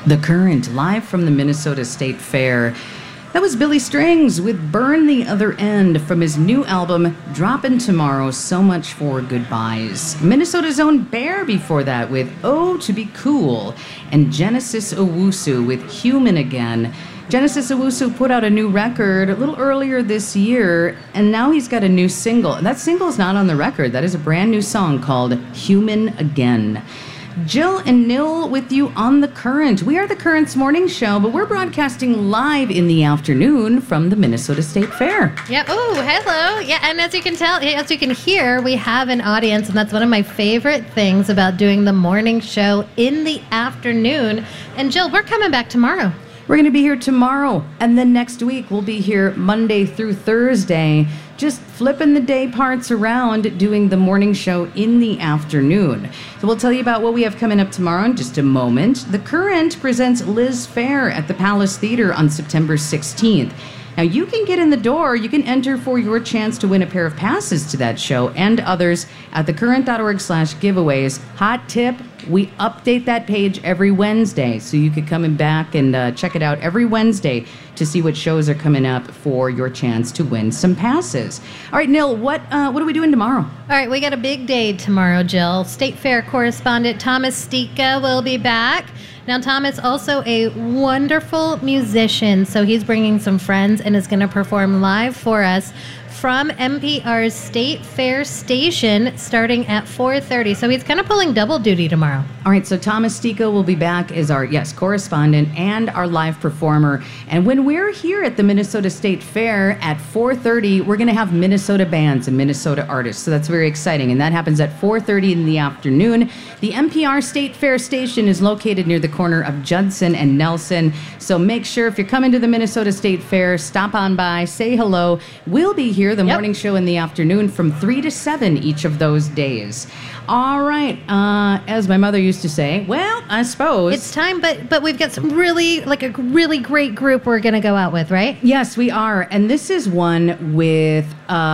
The Current, live from the Minnesota State Fair. That was Billy Strings with Burn the Other End from his new album, Droppin' Tomorrow, So Much for Goodbyes. Minnesota's own Bear before that with Oh To Be Cool, and Genesis Owusu with Human Again. Genesis Owusu put out a new record a little earlier this year, and now he's got a new single. That single is not on the record. That is a brand new song called Human Again. Jill and Nil with you on The Current. We are The Current's morning show, but we're broadcasting live in the afternoon from the Minnesota State Fair. Yeah. Oh, hello. Yeah, and as you can tell, as you can hear, we have an audience, and that's one of my favorite things about doing the morning show in the afternoon. And Jill, we're coming back tomorrow. We're going to be here tomorrow, and then next week we'll be here Monday through Thursday, just flipping the day parts around, doing the morning show in the afternoon. So we'll tell you about what we have coming up tomorrow in just a moment. The Current presents Liz Phair at the Palace Theater on September 16th. Now, you can get in the door. You can enter for your chance to win a pair of passes to that show and others at thecurrent.org/giveaways. Hot tip, we update that page every Wednesday, so you could come back and check it out every Wednesday to see what shows are coming up for your chance to win some passes. All right, Nil, what are we doing tomorrow? All right, we got a big day tomorrow, Jill. State Fair correspondent Thomas Stika will be back. Now, Thomas also a wonderful musician, so he's bringing some friends and is going to perform live for us from NPR's State Fair station starting at 4:30. So he's kind of pulling double duty tomorrow. All right, so Thomas Stika will be back as our, correspondent and our live performer. And when we're here at the Minnesota State Fair at 4:30, we're going to have Minnesota bands and Minnesota artists. So that's very exciting. And that happens at 4:30 in the afternoon. The NPR State Fair station is located near the corner of Judson and Nelson. So make sure if you're coming to the Minnesota State Fair, stop on by, say hello. We'll be here, the morning show in the afternoon from 3 to 7 each of those days. All right. As my mother used to say, well, I suppose it's time, but we've got some really great group we're going to go out with, right? Yes, we are. And this is one with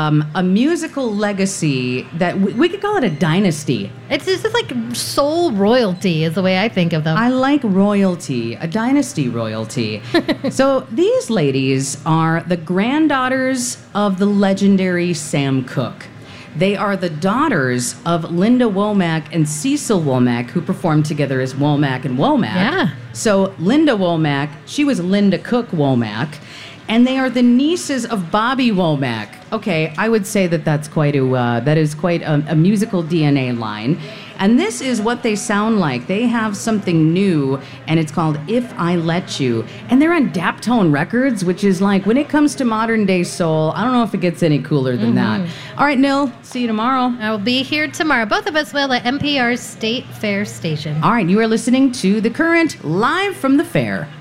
a musical legacy that we could call it a dynasty. It's just like soul royalty is the way I think of them. I like royalty, a dynasty royalty. So these ladies are the granddaughters of the legendary Sam Cooke. They are the daughters of Linda Womack and Cecil Womack, who performed together as Womack and Womack. Yeah. So Linda Womack, she was Linda Cooke Womack, and they are the nieces of Bobby Womack. Okay, I would say that is quite a musical DNA line. And this is what they sound like. They have something new, and it's called If I Let You. And they're on Daptone Records, which is like, when it comes to modern day soul, I don't know if it gets any cooler than that. All right, Nil, see you tomorrow. I will be here tomorrow. Both of us will at NPR's State Fair station. All right, you are listening to The Current, live from the fair.